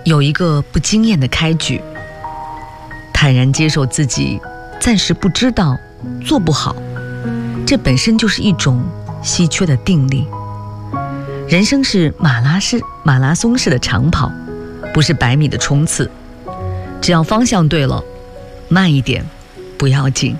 有一个不惊艳的开局，坦然接受自己暂时不知道，做不好，这本身就是一种稀缺的定力。人生是马拉松式的长跑，不是100米的冲刺。只要方向对了，慢一点不要紧。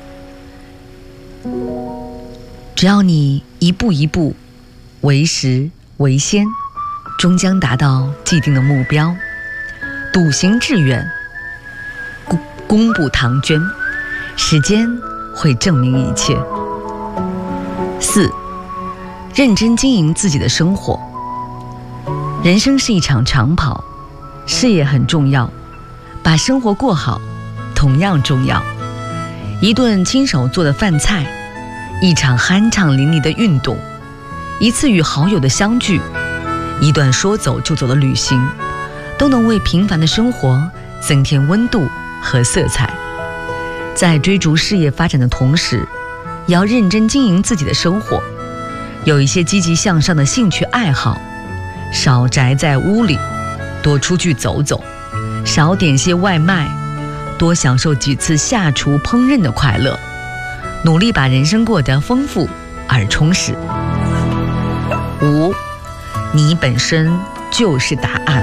只要你一步一步为实为先，终将达到既定的目标。笃行致远，功不唐捐，时间会证明一切。4. 认真经营自己的生活。人生是一场长跑，事业很重要，把生活过好同样重要。一顿亲手做的饭菜，一场酣畅淋漓的运动，一次与好友的相聚，一段说走就走的旅行，都能为平凡的生活增添温度和色彩。在追逐事业发展的同时，也要认真经营自己的生活，有一些积极向上的兴趣爱好，少宅在屋里，多出去走走，少点些外卖，多享受几次下厨烹饪的快乐，努力把人生过得丰富而充实。5. 你本身就是答案。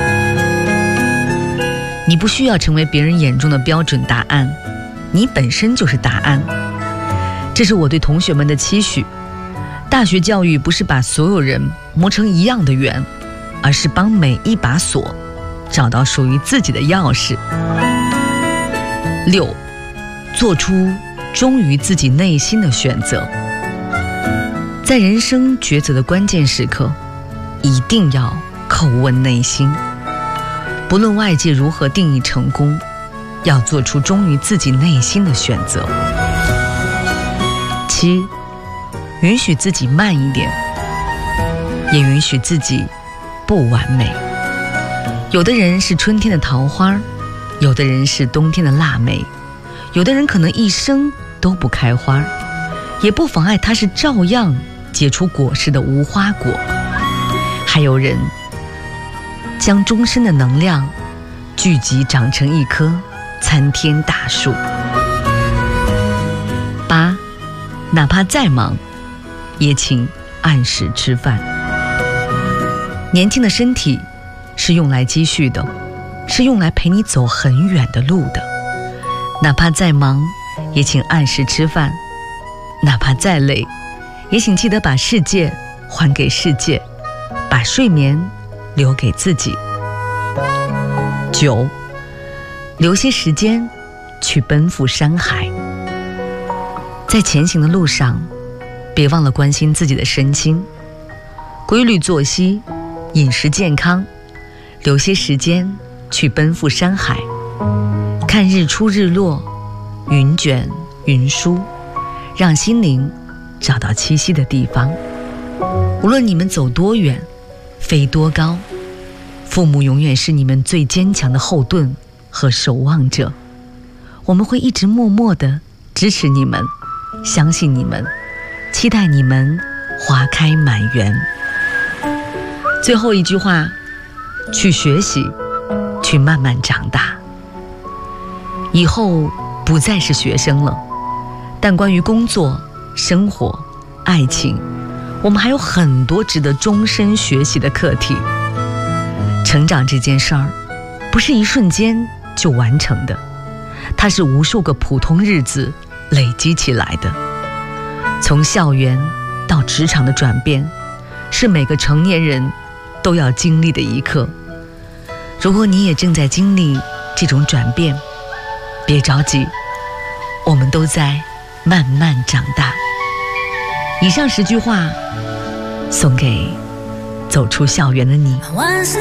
你不需要成为别人眼中的标准答案，你本身就是答案。这是我对同学们的期许。大学教育不是把所有人磨成一样的圆，而是帮每一把锁找到属于自己的钥匙。6. 做出忠于自己内心的选择。在人生抉择的关键时刻，一定要叩问内心。不论外界如何定义成功，要做出忠于自己内心的选择。7. 允许自己慢一点，也允许自己不完美。有的人是春天的桃花，有的人是冬天的腊梅，有的人可能一生都不开花，也不妨碍他是照样结出果实的无花果。还有人将终身的能量聚集长成一棵参天大树。8. 哪怕再忙，也请按时吃饭。年轻的身体是用来积蓄的，是用来陪你走很远的路的。哪怕再忙，也请按时吃饭。哪怕再累，也请记得把世界还给世界，把睡眠留给自己。9. 留些时间去奔赴山海。在前行的路上，别忘了关心自己的身心，规律作息，饮食健康，留些时间去奔赴山海，看日出日落，云卷云舒，让心灵找到栖息的地方。无论你们走多远，飞多高，父母永远是你们最坚强的后盾和守望者。我们会一直默默地支持你们，相信你们，期待你们花开满园。最后一句话，去学习，去慢慢长大。以后不再是学生了，但关于工作、生活、爱情，我们还有很多值得终身学习的课题。成长这件事儿，不是一瞬间就完成的，它是无数个普通日子累积起来的。从校园到职场的转变，是每个成年人都要经历的一刻。如果你也正在经历这种转变，别着急，我们都在慢慢长大。以上10句话送给走出校园的你。 万事